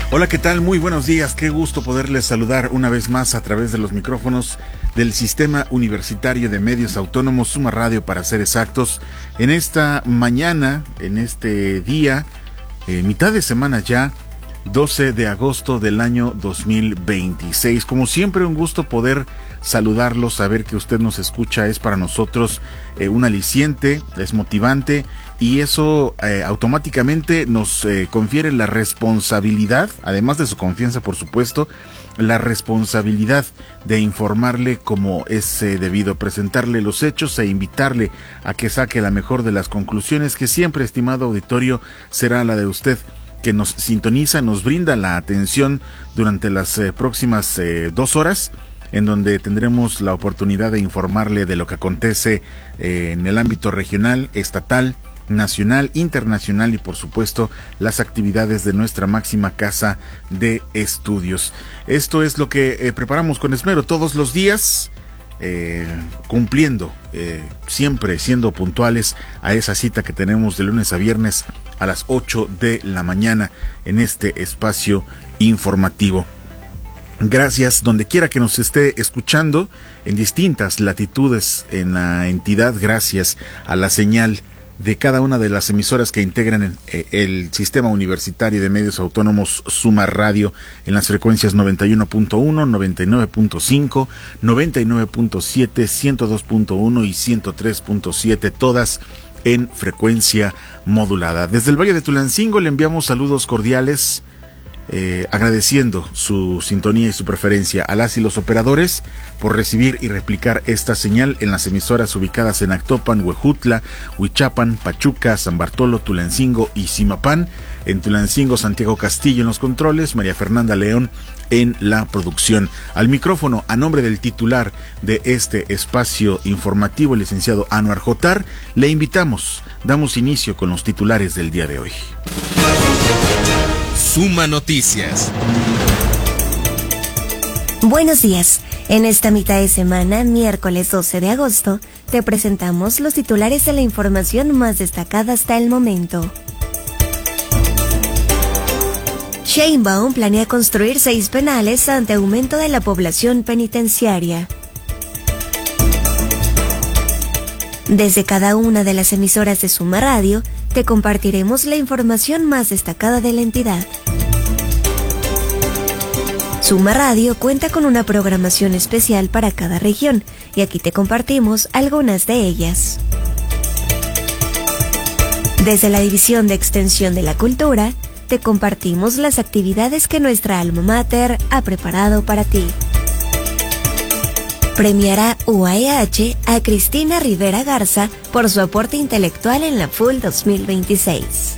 Hola, ¿qué tal? Muy buenos días. Qué gusto poderles saludar una vez más a través de los micrófonos del Sistema Universitario de Medios Autónomos, Suma Radio para ser exactos. En esta mañana, en este día, mitad de semana ya, 12 de agosto del año 2026. Como siempre, un gusto poder saludarlos, saber que usted nos escucha es para nosotros un aliciente, es motivante y eso automáticamente nos confiere la responsabilidad, además de su confianza por supuesto, la responsabilidad de informarle como es debido, presentarle los hechos e invitarle a que saque la mejor de las conclusiones que siempre, estimado auditorio, será la de usted, que nos sintoniza, nos brinda la atención durante las próximas 2 horas, en donde tendremos la oportunidad de informarle de lo que acontece en el ámbito regional, estatal, nacional, internacional y por supuesto las actividades de nuestra máxima casa de estudios. Esto es lo que preparamos con esmero todos los días, cumpliendo, siempre siendo puntuales a esa cita que tenemos de lunes a viernes a las 8 de la mañana en este espacio informativo. Gracias donde quiera que nos esté escuchando en distintas latitudes en la entidad, gracias a la señal de cada una de las emisoras que integran el Sistema Universitario de Medios Autónomos Suma Radio en las frecuencias 91.1, 99.5, 99.7, 102.1 y 103.7, todas en frecuencia modulada. Desde el Valle de Tulancingo le enviamos saludos cordiales, agradeciendo su sintonía y su preferencia a las y los operadores por recibir y replicar esta señal en las emisoras ubicadas en Actopan, Huejutla, Huichapan, Pachuca, San Bartolo, Tulancingo y Zimapán. En Tulancingo, Santiago Castillo en los controles, María Fernanda León en la producción. Al micrófono, a nombre del titular de este espacio informativo, el licenciado Anuar Jotar, le invitamos, damos inicio con los titulares del día de hoy. Suma Noticias. Buenos días. En esta mitad de semana, miércoles 12 de agosto, te presentamos los titulares de la información más destacada hasta el momento. Sheinbaum planea construir 6 penales ante aumento de la población penitenciaria. Desde cada una de las emisoras de Suma Radio, te compartiremos la información más destacada de la entidad. Suma Radio cuenta con una programación especial para cada región y aquí te compartimos algunas de ellas. Desde la División de Extensión de la Cultura, te compartimos las actividades que nuestra alma mater ha preparado para ti. Premiará UAEH a Cristina Rivera Garza por su aporte intelectual en la FUL 2026.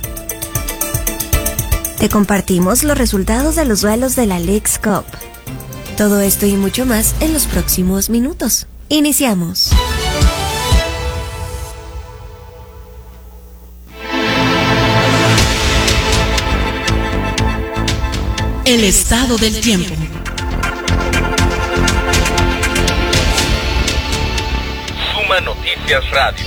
Te compartimos los resultados de los duelos de la Leagues Cup. Todo esto y mucho más en los próximos minutos. Iniciamos. El estado del tiempo. Suma Noticias Radio.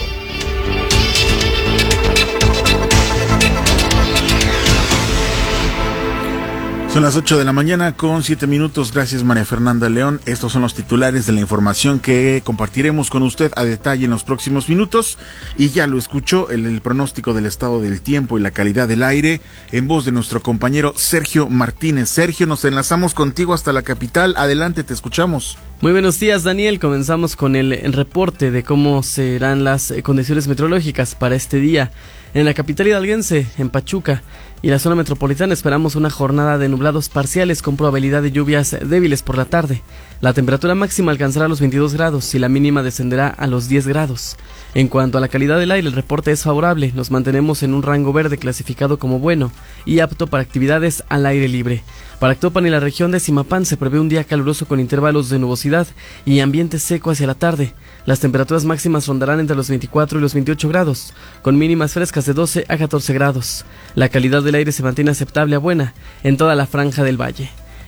Son las 8 de la mañana con 7 minutos. Gracias, María Fernanda León. Estos son los titulares de la información que compartiremos con usted a detalle en los próximos minutos. Y ya lo escuchó, el pronóstico del estado del tiempo y la calidad del aire en voz de nuestro compañero Sergio Martínez. Sergio, nos enlazamos contigo hasta la capital. Adelante, te escuchamos. Muy buenos días, Daniel. Comenzamos con el reporte de cómo serán las condiciones meteorológicas para este día. En la capital hidalguense, en Pachuca y la zona metropolitana, esperamos una jornada de nublados parciales con probabilidad de lluvias débiles por la tarde. La temperatura máxima alcanzará los 22 grados y la mínima descenderá a los 10 grados. En cuanto a la calidad del aire, el reporte es favorable. Nos mantenemos en un rango verde clasificado como bueno y apto para actividades al aire libre. Para Actopan y la región de Zimapán se prevé un día caluroso con intervalos de nubosidad y ambiente seco hacia la tarde. Las temperaturas máximas rondarán entre los 24 y los 28 grados, con mínimas frescas de 12 a 14 grados. La calidad del aire se mantiene aceptable a buena en toda la franja del valle.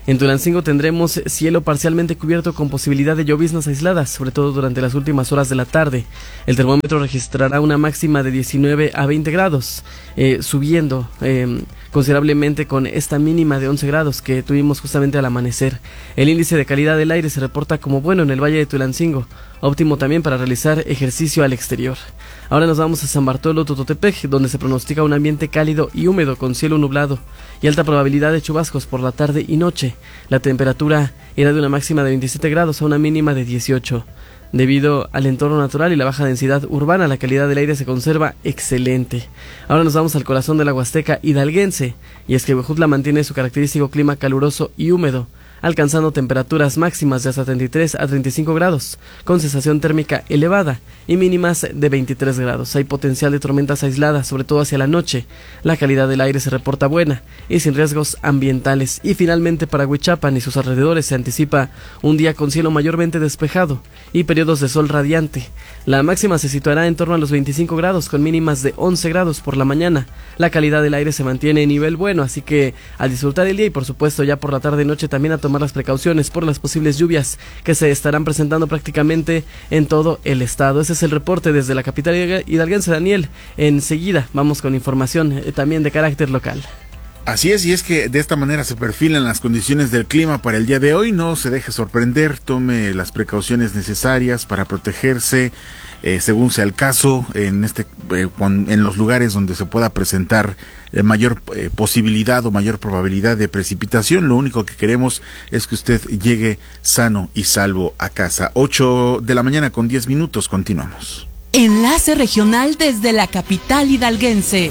En Tulancingo tendremos cielo parcialmente cubierto con posibilidad de lloviznas aisladas, sobre todo durante las últimas horas de la tarde. El termómetro registrará una máxima de 19 a 20 grados, subiendo considerablemente con esta mínima de 11 grados que tuvimos justamente al amanecer. El índice de calidad del aire se reporta como bueno en el Valle de Tulancingo, óptimo también para realizar ejercicio al exterior. Ahora nos vamos a San Bartolo, Tototepec, donde se pronostica un ambiente cálido y húmedo con cielo nublado y alta probabilidad de chubascos por la tarde y noche. La temperatura irá de una máxima de 27 grados a una mínima de 18. Debido al entorno natural y la baja densidad urbana, la calidad del aire se conserva excelente. Ahora nos vamos al corazón de la Huasteca hidalguense, y es que Huejutla mantiene su característico clima caluroso y húmedo, alcanzando temperaturas máximas de hasta 33 a 35 grados, con sensación térmica elevada y mínimas de 23 grados. Hay potencial de tormentas aisladas, sobre todo hacia la noche. La calidad del aire se reporta buena y sin riesgos ambientales. Y finalmente para Huichapan y sus alrededores se anticipa un día con cielo mayormente despejado y periodos de sol radiante. La máxima se situará en torno a los 25 grados, con mínimas de 11 grados por la mañana. La calidad del aire se mantiene en nivel bueno, así que al disfrutar el día y por supuesto ya por la tarde y noche también a tomar las precauciones por las posibles lluvias que se estarán presentando prácticamente en todo el estado. Ese es el reporte desde la capital hidalguense, Daniel. Enseguida vamos con información también de carácter local. Así es, y es que de esta manera se perfilan las condiciones del clima para el día de hoy. No se deje sorprender, tome las precauciones necesarias para protegerse, según sea el caso, en los lugares donde se pueda presentar mayor posibilidad o mayor probabilidad de precipitación. Lo único que queremos es que usted llegue sano y salvo a casa. 8 de la mañana con 10 minutos, continuamos. Enlace regional desde la capital hidalguense.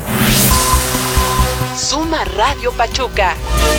Suma Radio Pachuca.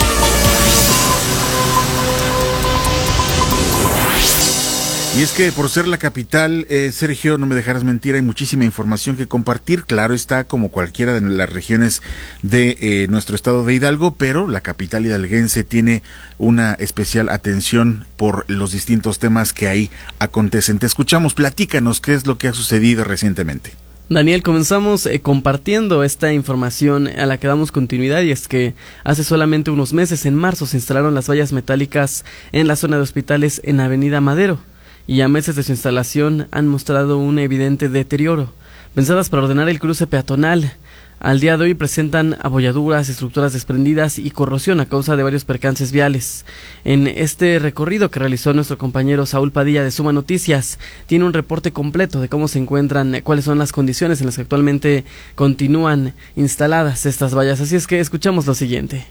Y es que por ser la capital, Sergio, no me dejarás mentir, hay muchísima información que compartir. Claro está, como cualquiera de las regiones de nuestro estado de Hidalgo, pero la capital hidalguense tiene una especial atención por los distintos temas que ahí acontecen. Te escuchamos, platícanos qué es lo que ha sucedido recientemente. Daniel, comenzamos compartiendo esta información a la que damos continuidad, y es que hace solamente unos meses, en marzo, se instalaron las vallas metálicas en la zona de hospitales en Avenida Madero, y a meses de su instalación han mostrado un evidente deterioro. Pensadas para ordenar el cruce peatonal, al día de hoy presentan abolladuras, estructuras desprendidas y corrosión a causa de varios percances viales. En este recorrido que realizó nuestro compañero Saúl Padilla de Suma Noticias, tiene un reporte completo de cómo se encuentran, cuáles son las condiciones en las que actualmente continúan instaladas estas vallas. Así es que escuchamos lo siguiente.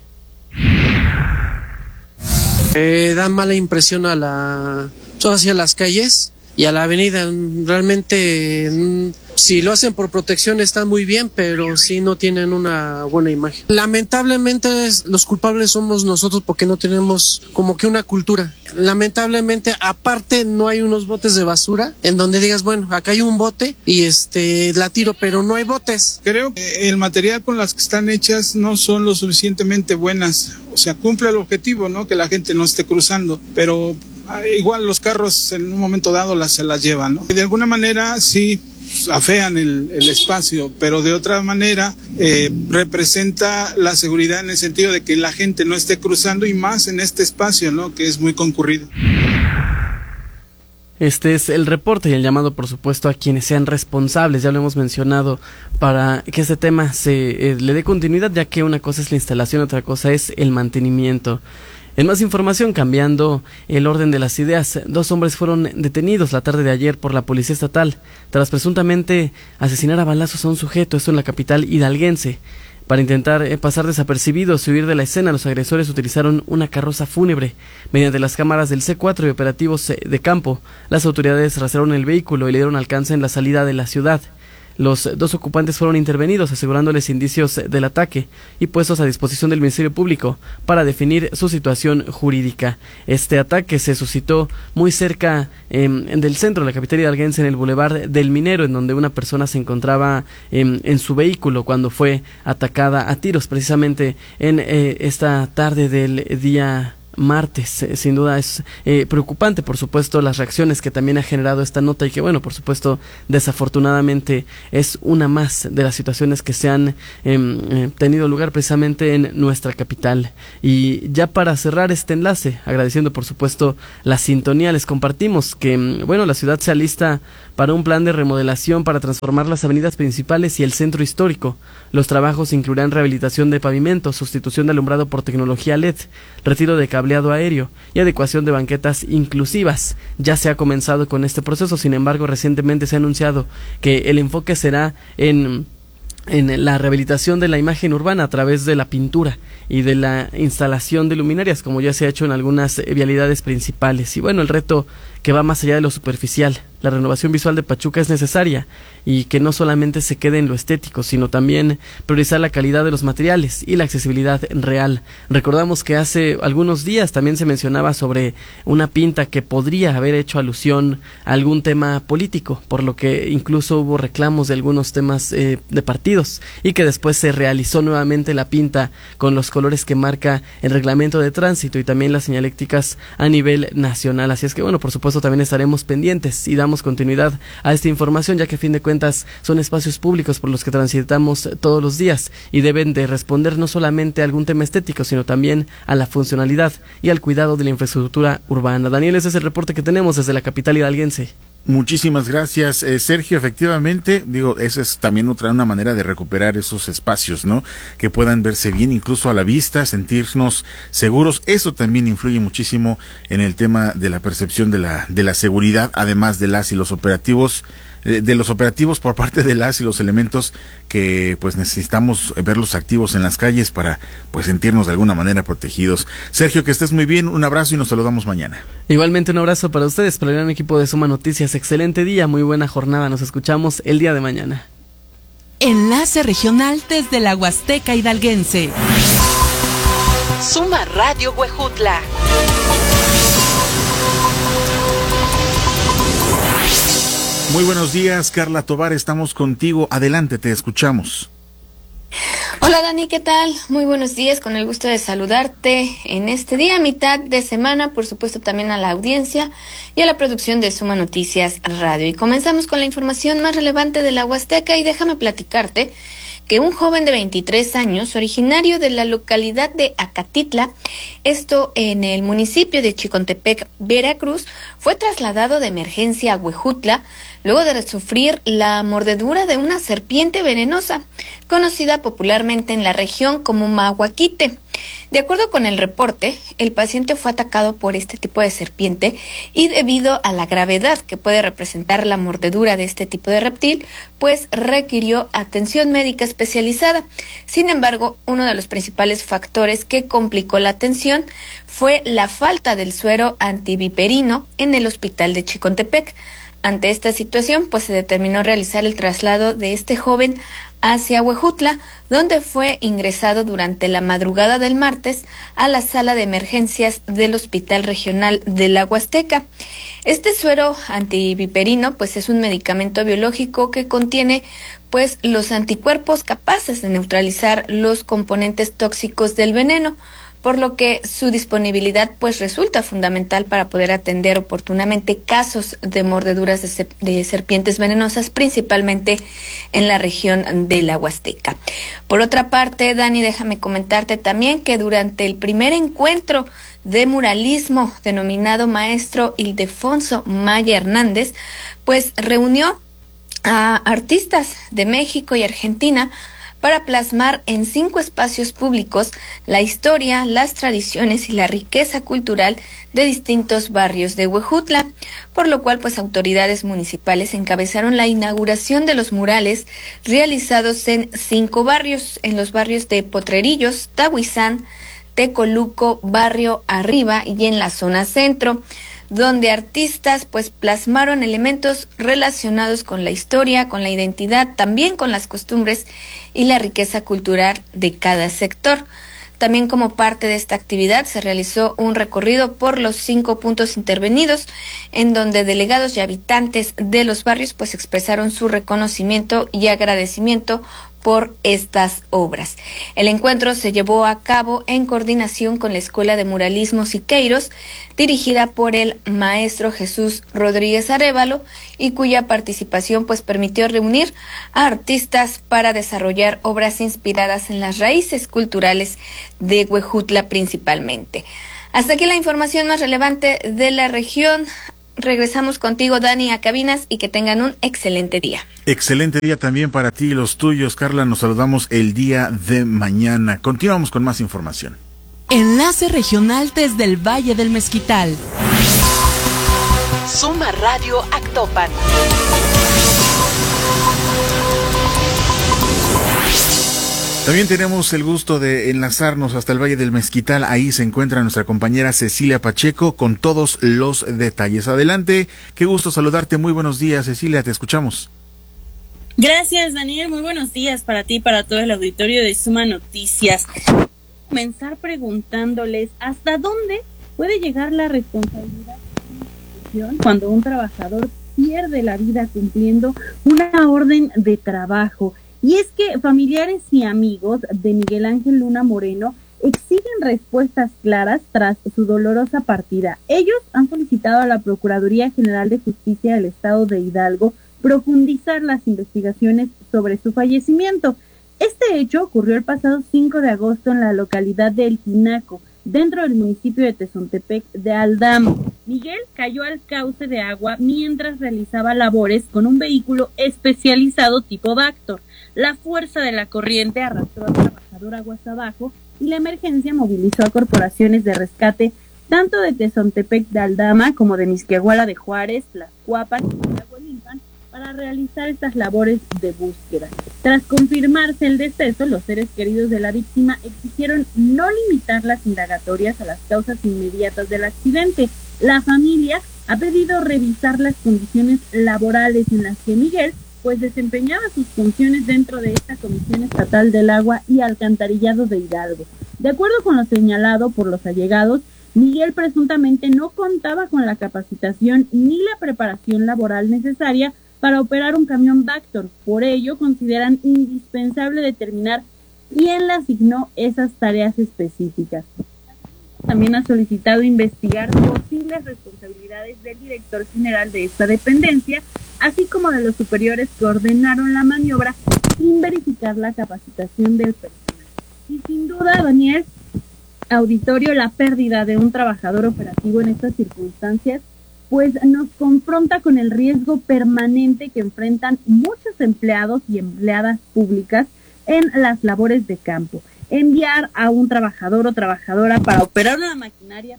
Da mala impresión hacia las calles y a la avenida. Realmente, si lo hacen por protección está muy bien, pero sí no tienen una buena imagen. Lamentablemente los culpables somos nosotros, porque no tenemos como que una cultura. Lamentablemente, aparte, no hay unos botes de basura en donde digas, bueno, acá hay un bote y la tiro, pero no hay botes. Creo que el material con las que están hechas no son lo suficientemente buenas. O sea, cumple el objetivo, ¿no? Que la gente no esté cruzando, pero igual los carros en un momento dado se las llevan, ¿no? De alguna manera sí afean el espacio, pero de otra manera representa la seguridad en el sentido de que la gente no esté cruzando, y más en este espacio, ¿no? Que es muy concurrido. Este es el reporte y el llamado, por supuesto, a quienes sean responsables, ya lo hemos mencionado, para que este tema se le dé continuidad, ya que una cosa es la instalación, otra cosa es el mantenimiento. En más información, cambiando el orden de las ideas, 2 hombres fueron detenidos la tarde de ayer por la Policía Estatal tras presuntamente asesinar a balazos a un sujeto, esto en la capital hidalguense. Para intentar pasar desapercibidos y huir de la escena, los agresores utilizaron una carroza fúnebre. Mediante las cámaras del C4 y operativos de campo, las autoridades rastrearon el vehículo y le dieron alcance en la salida de la ciudad. Los 2 ocupantes fueron intervenidos, asegurándoles indicios del ataque y puestos a disposición del Ministerio Público para definir su situación jurídica. Este ataque se suscitó muy cerca del centro de la capital hidalguense, en el Boulevard del Minero, en donde una persona se encontraba en su vehículo cuando fue atacada a tiros, precisamente en esta tarde del día martes. Sin duda es preocupante, por supuesto, las reacciones que también ha generado esta nota y que, bueno, por supuesto, desafortunadamente es una más de las situaciones que se han tenido lugar precisamente en nuestra capital. Y ya para cerrar este enlace, agradeciendo por supuesto la sintonía, les compartimos que, bueno, la ciudad se alista para un plan de remodelación para transformar las avenidas principales y el centro histórico. Los trabajos incluirán rehabilitación de pavimentos, sustitución de alumbrado por tecnología LED, retiro de cableado aéreo y adecuación de banquetas inclusivas. Ya se ha comenzado con este proceso, sin embargo, recientemente se ha anunciado que el enfoque será en la rehabilitación de la imagen urbana a través de la pintura y de la instalación de luminarias, como ya se ha hecho en algunas vialidades principales. Y bueno, el reto que va más allá de lo superficial. La renovación visual de Pachuca es necesaria y que no solamente se quede en lo estético, sino también priorizar la calidad de los materiales y la accesibilidad real. Recordamos que hace algunos días también se mencionaba sobre una pinta que podría haber hecho alusión a algún tema político, por lo que incluso hubo reclamos de algunos temas de partidos y que después se realizó nuevamente la pinta con los colores que marca el reglamento de tránsito y también las señalécticas a nivel nacional. Así es que bueno, por supuesto también estaremos pendientes y damos continuidad a esta información, ya que a fin de cuentas son espacios públicos por los que transitamos todos los días y deben de responder no solamente a algún tema estético, sino también a la funcionalidad y al cuidado de la infraestructura urbana. Daniel, ese es el reporte que tenemos desde la capital hidalguense. Muchísimas gracias, Sergio. Efectivamente, digo, esa es también una manera de recuperar esos espacios, ¿no? Que puedan verse bien, incluso a la vista, sentirnos seguros. Eso también influye muchísimo en el tema de la percepción de la seguridad, además de las y los operativos, de los operativos por parte de las y los elementos que pues necesitamos verlos activos en las calles para pues sentirnos de alguna manera protegidos. Sergio, que estés muy bien, un abrazo y nos saludamos mañana. Igualmente un abrazo para ustedes, para el gran equipo de Suma Noticias. Excelente día, muy buena jornada, nos escuchamos el día de mañana. Enlace regional desde la Huasteca hidalguense. Suma Radio Huejutla. Muy buenos días, Carla Tovar, estamos contigo. Adelante, te escuchamos. Hola Dani, ¿qué tal? Muy buenos días, con el gusto de saludarte en este día, mitad de semana, por supuesto también a la audiencia y a la producción de Suma Noticias Radio. Y comenzamos con la información más relevante de la Huasteca y déjame platicarte que un joven de 23 años, originario de la localidad de Acatitla, esto en el municipio de Chicontepec, Veracruz, fue trasladado de emergencia a Huejutla luego de sufrir la mordedura de una serpiente venenosa, conocida popularmente en la región como mahuaquite. De acuerdo con el reporte, el paciente fue atacado por este tipo de serpiente y debido a la gravedad que puede representar la mordedura de este tipo de reptil, pues requirió atención médica especializada. Sin embargo, uno de los principales factores que complicó la atención fue la falta del suero antiviperino en el hospital de Chicontepec. Ante esta situación, pues se determinó realizar el traslado de este joven hacia Huejutla, donde fue ingresado durante la madrugada del martes a la sala de emergencias del Hospital Regional de la Huasteca. Este suero antiviperino, pues es un medicamento biológico que contiene pues los anticuerpos capaces de neutralizar los componentes tóxicos del veneno, por lo que su disponibilidad pues resulta fundamental para poder atender oportunamente casos de mordeduras de serpientes venenosas, principalmente en la región de la Huasteca. Por otra parte, Dani, déjame comentarte también que durante el primer encuentro de muralismo denominado Maestro Ildefonso Maya Hernández, pues reunió a artistas de México y Argentina para plasmar en 5 espacios públicos la historia, las tradiciones y la riqueza cultural de distintos barrios de Huejutla, por lo cual pues autoridades municipales encabezaron la inauguración de los murales realizados en 5 barrios, en los barrios de Potrerillos, Tahuizán, Tecoluco, Barrio Arriba y en la zona centro, donde artistas pues plasmaron elementos relacionados con la historia, con la identidad, también con las costumbres y la riqueza cultural de cada sector. También como parte de esta actividad se realizó un recorrido por los 5 puntos intervenidos, en donde delegados y habitantes de los barrios pues expresaron su reconocimiento y agradecimiento por estas obras. El encuentro se llevó a cabo en coordinación con la Escuela de Muralismo Siqueiros, dirigida por el maestro Jesús Rodríguez Arévalo, y cuya participación pues permitió reunir a artistas para desarrollar obras inspiradas en las raíces culturales de Huejutla principalmente. Hasta aquí la información más relevante de la región. Regresamos contigo, Dani, a cabinas, y que tengan un excelente día. Excelente día también para ti y los tuyos, Carla. Nos saludamos el día de mañana. Continuamos con más información. Enlace regional desde el Valle del Mezquital. Suma Radio Actopan. También tenemos el gusto de enlazarnos hasta el Valle del Mezquital. Ahí se encuentra nuestra compañera Cecilia Pacheco con todos los detalles. Adelante, qué gusto saludarte. Muy buenos días, Cecilia, te escuchamos. Gracias, Daniel. Muy buenos días para ti y para todo el auditorio de Suma Noticias. Comenzar preguntándoles hasta dónde puede llegar la responsabilidad de una institución cuando un trabajador pierde la vida cumpliendo una orden de trabajo. Y es que familiares y amigos de Miguel Ángel Luna Moreno exigen respuestas claras tras su dolorosa partida. Ellos han solicitado a la Procuraduría General de Justicia del Estado de Hidalgo profundizar las investigaciones sobre su fallecimiento. Este hecho ocurrió el pasado 5 de agosto en la localidad de El Tinaco, dentro del municipio de Tezontepec de Aldama. Miguel cayó al cauce de agua mientras realizaba labores con un vehículo especializado tipo Vactor. La fuerza de la corriente arrastró al trabajador aguas abajo y la emergencia movilizó a corporaciones de rescate tanto de Tezontepec de Aldama como de Misquiahuala de Juárez, Tlaxcuapan y Tlahuelimpan para realizar estas labores de búsqueda. Tras confirmarse el deceso, los seres queridos de la víctima exigieron no limitar las indagatorias a las causas inmediatas del accidente. La familia ha pedido revisar las condiciones laborales en las que Miguel pues desempeñaba sus funciones dentro de esta Comisión Estatal del Agua y Alcantarillado de Hidalgo. De acuerdo con lo señalado por los allegados, Miguel presuntamente no contaba con la capacitación ni la preparación laboral necesaria para operar un camión Vactor. Por ello, consideran indispensable determinar quién le asignó esas tareas específicas. También ha solicitado investigar posibles responsabilidades del director general de esta dependencia, así como de los superiores que ordenaron la maniobra, sin verificar la capacitación del personal. Y sin duda, Daniel, auditorio, la pérdida de un trabajador operativo en estas circunstancias pues nos confronta con el riesgo permanente que enfrentan muchos empleados y empleadas públicas en las labores de campo. Enviar a un trabajador o trabajadora para operar una maquinaria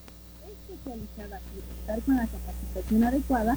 especializada y contar con la capacitación adecuada,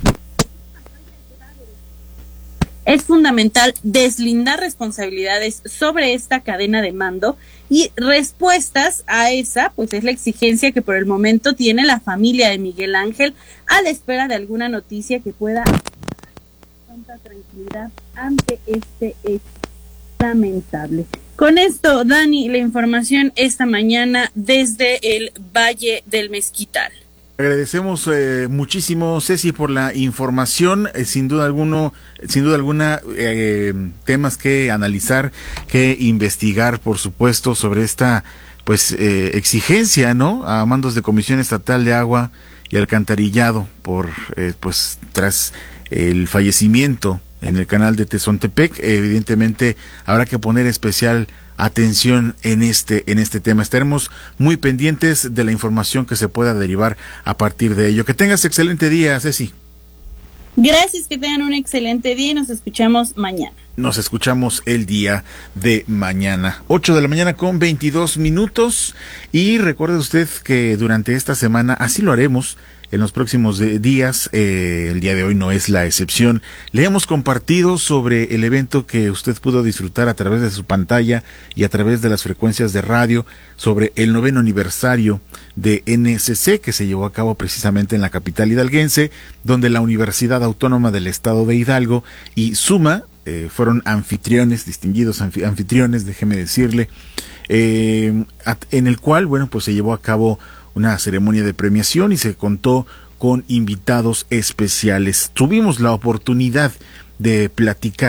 es fundamental deslindar responsabilidades sobre esta cadena de mando y respuestas a esa, pues es la exigencia que por el momento tiene la familia de Miguel Ángel a la espera de alguna noticia que pueda dar tanta tranquilidad ante este hecho lamentable. Con esto, Dani, la información esta mañana desde el Valle del Mezquital. Agradecemos muchísimo, Ceci, por la información. Sin duda alguna, temas que analizar, que investigar, por supuesto, sobre esta exigencia, ¿no? A mandos de Comisión Estatal de Agua y Alcantarillado por tras el fallecimiento en el canal de Tezontepec. Evidentemente habrá que poner especial atención en este tema. Estaremos muy pendientes de la información que se pueda derivar a partir de ello. Que tengas excelente día, Ceci. Gracias, que tengan un excelente día y nos escuchamos mañana. Nos escuchamos el día de mañana, 8 de la mañana con 22 minutos. Y recuerde usted que durante esta semana, así lo haremos en los próximos días, el día de hoy no es la excepción, le hemos compartido sobre el evento que usted pudo disfrutar a través de su pantalla y a través de las frecuencias de radio sobre el 9º aniversario de NCC, que se llevó a cabo precisamente en la capital hidalguense, donde la Universidad Autónoma del Estado de Hidalgo y Suma fueron anfitriones, distinguidos anfitriones, déjeme decirle, en el cual, pues se llevó a cabo una ceremonia de premiación y se contó con invitados especiales. Tuvimos la oportunidad de platicar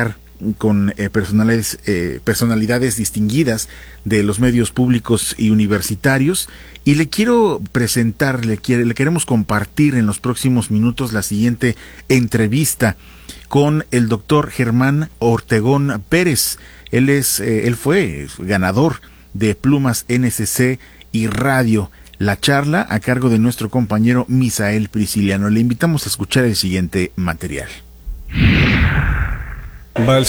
con personalidades distinguidas de los medios públicos y universitarios, y le quiero presentar, le queremos compartir en los próximos minutos la siguiente entrevista con el doctor Germán Ortegón Pérez. Él fue ganador de Plumas NSC y Radio. La charla a cargo de nuestro compañero Misael Prisciliano. Le invitamos a escuchar el siguiente material. Va el